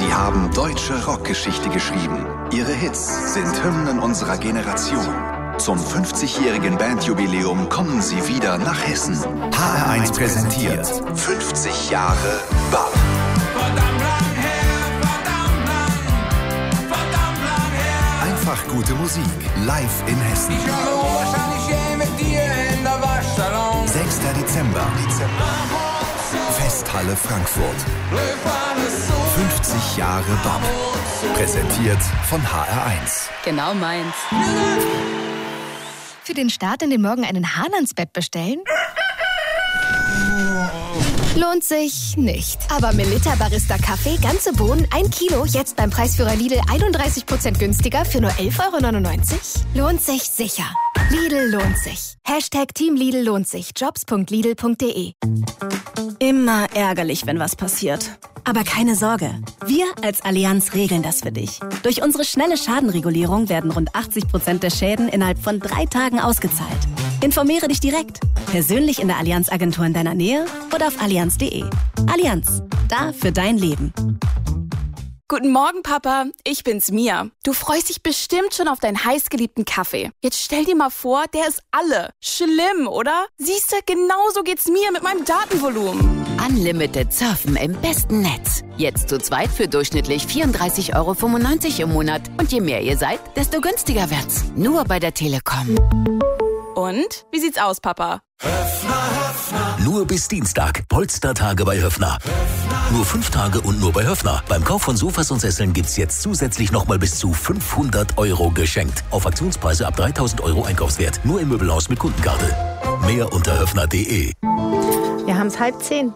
Sie haben deutsche Rockgeschichte geschrieben. Ihre Hits sind Hymnen unserer Generation. Zum 50-jährigen Bandjubiläum kommen sie wieder nach Hessen. HR1 präsentiert 50 Jahre BAP. Verdammt lang her, verdammt lang her. Einfach gute Musik, live in Hessen. Ich habe wahrscheinlich mit dir in der Waschsalon. 6. Dezember. Festhalle Frankfurt. 50 Jahre BAP. Präsentiert von HR1. Genau meins. Für den Start in den Morgen einen Hahn ans Bett bestellen? Lohnt sich nicht. Aber Melitta Barista Kaffee, ganze Bohnen, 1 Kilo, jetzt beim Preisführer Lidl 31% günstiger für nur 11,99 €? Lohnt sich sicher. Lidl lohnt sich. #Team Lidl lohnt sich. Jobs.lidl.de. Immer ärgerlich, wenn was passiert. Aber keine Sorge. Wir als Allianz regeln das für dich. Durch unsere schnelle Schadenregulierung werden rund 80% der Schäden innerhalb von 3 Tagen ausgezahlt. Informiere dich direkt. Persönlich in der Allianz-Agentur in deiner Nähe oder auf allianz.de. Allianz. Da für dein Leben. Guten Morgen, Papa. Ich bin's, Mia. Du freust dich bestimmt schon auf deinen heißgeliebten Kaffee. Jetzt stell dir mal vor, der ist alle. Schlimm, oder? Siehste, genauso geht's mir mit meinem Datenvolumen. Unlimited Surfen im besten Netz. Jetzt zu zweit für durchschnittlich 34,95 € im Monat. Und je mehr ihr seid, desto günstiger wird's. Nur bei der Telekom. Und? Wie sieht's aus, Papa? Nur bis Dienstag. Polstertage bei Höffner. Nur 5 Tage und nur bei Höffner. Beim Kauf von Sofas und Sesseln gibt's jetzt zusätzlich nochmal bis zu 500 € geschenkt. Auf Aktionspreise ab 3.000 € Einkaufswert. Nur im Möbelhaus mit Kundenkarte. Mehr unter höffner.de. Wir haben's 9:30.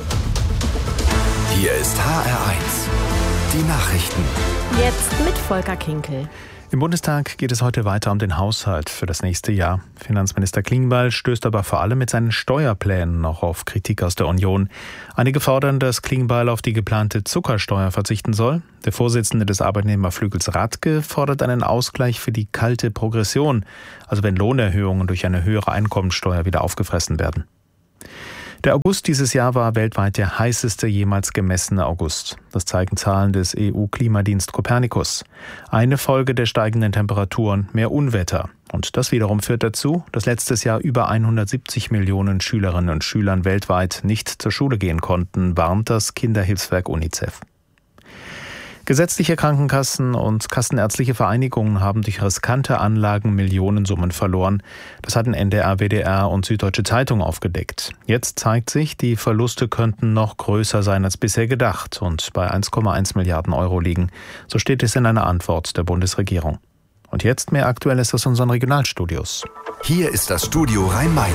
Hier ist HR1. Die Nachrichten. Jetzt mit Volker Kinkel. Im Bundestag geht es heute weiter um den Haushalt für das nächste Jahr. Finanzminister Klingbeil stößt aber vor allem mit seinen Steuerplänen noch auf Kritik aus der Union. Einige fordern, dass Klingbeil auf die geplante Zuckersteuer verzichten soll. Der Vorsitzende des Arbeitnehmerflügels Radke fordert einen Ausgleich für die kalte Progression, also wenn Lohnerhöhungen durch eine höhere Einkommensteuer wieder aufgefressen werden. Der August dieses Jahr war weltweit der heißeste jemals gemessene August. Das zeigen Zahlen des EU-Klimadienst Copernicus. Eine Folge der steigenden Temperaturen, mehr Unwetter. Und das wiederum führt dazu, dass letztes Jahr über 170 Millionen Schülerinnen und Schülern weltweit nicht zur Schule gehen konnten, warnt das Kinderhilfswerk UNICEF. Gesetzliche Krankenkassen und kassenärztliche Vereinigungen haben durch riskante Anlagen Millionensummen verloren. Das hatten NDR, WDR und Süddeutsche Zeitung aufgedeckt. Jetzt zeigt sich, die Verluste könnten noch größer sein als bisher gedacht und bei 1,1 Milliarden € liegen. So steht es in einer Antwort der Bundesregierung. Und jetzt mehr Aktuelles aus unseren Regionalstudios. Hier ist das Studio Rhein-Main.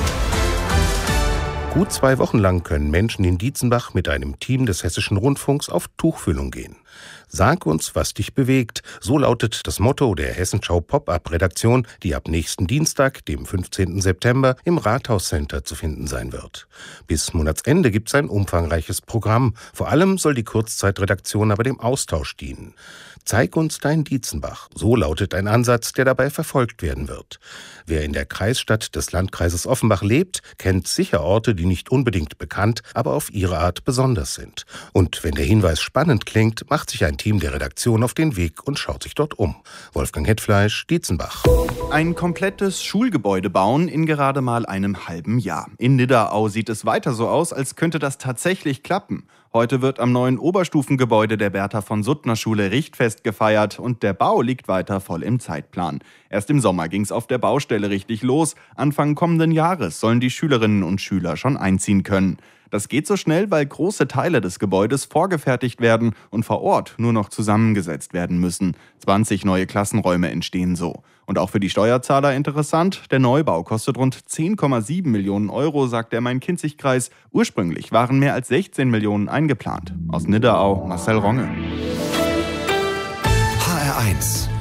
Gut 2 Wochen lang können Menschen in Dietzenbach mit einem Team des Hessischen Rundfunks auf Tuchfühlung gehen. Sag uns, was dich bewegt. So lautet das Motto der Hessenschau Pop-Up-Redaktion, die ab nächsten Dienstag, dem 15. September, im Rathauscenter zu finden sein wird. Bis Monatsende gibt es ein umfangreiches Programm. Vor allem soll die Kurzzeitredaktion aber dem Austausch dienen. Zeig uns dein Dietzenbach. So lautet ein Ansatz, der dabei verfolgt werden wird. Wer in der Kreisstadt des Landkreises Offenbach lebt, kennt sicher Orte, die nicht unbedingt bekannt, aber auf ihre Art besonders sind. Und wenn der Hinweis spannend klingt, macht sich ein Team der Redaktion auf den Weg und schaut sich dort um. Wolfgang Hetfleisch, Dietzenbach. Ein komplettes Schulgebäude bauen in gerade mal einem halben Jahr. In Nidderau sieht es weiter so aus, als könnte das tatsächlich klappen. Heute wird am neuen Oberstufengebäude der Bertha von Suttner Schule Richtfest gefeiert und der Bau liegt weiter voll im Zeitplan. Erst im Sommer ging's auf der Baustelle richtig los. Anfang kommenden Jahres sollen die Schülerinnen und Schüler schon einziehen können. Das geht so schnell, weil große Teile des Gebäudes vorgefertigt werden und vor Ort nur noch zusammengesetzt werden müssen. 20 neue Klassenräume entstehen so. Und auch für die Steuerzahler interessant, der Neubau kostet rund 10,7 Millionen €, sagt der Main-Kinzig-Kreis. Ursprünglich waren mehr als 16 Millionen eingeplant. Aus Nidderau, Marcel Ronge. HR1,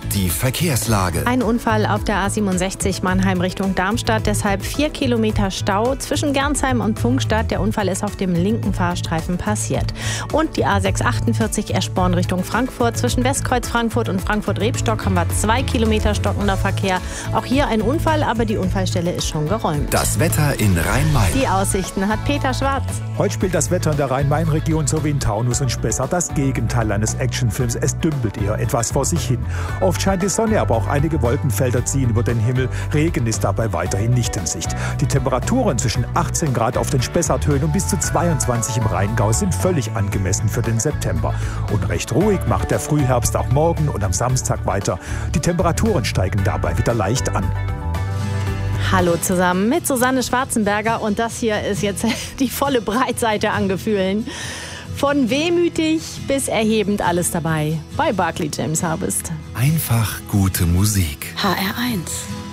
Die Verkehrslage. Ein Unfall auf der A67 Mannheim Richtung Darmstadt, deshalb 4 Kilometer Stau zwischen Gernsheim und Pfungstadt. Der Unfall ist auf dem linken Fahrstreifen passiert. Und die A648 Eschborn Richtung Frankfurt. Zwischen Westkreuz Frankfurt und Frankfurt-Rebstock haben wir 2 Kilometer stockender Verkehr. Auch hier ein Unfall, aber die Unfallstelle ist schon geräumt. Das Wetter in Rhein-Main. Die Aussichten hat Peter Schwarz. Heute spielt das Wetter in der Rhein-Main-Region sowie in Taunus und Spessart das Gegenteil eines Actionfilms. Es dümpelt eher etwas vor sich hin. Oft scheint die Sonne, aber auch einige Wolkenfelder ziehen über den Himmel. Regen ist dabei weiterhin nicht in Sicht. Die Temperaturen zwischen 18 Grad auf den Spessarthöhen und bis zu 22 im Rheingau sind völlig angemessen für den September. Und recht ruhig macht der Frühherbst auch morgen und am Samstag weiter. Die Temperaturen steigen dabei wieder leicht an. Hallo zusammen mit Susanne Schwarzenberger und das hier ist jetzt die volle Breitseite an Gefühlen. Von wehmütig bis erhebend alles dabei bei Barclay James Harvest. Einfach gute Musik. HR1.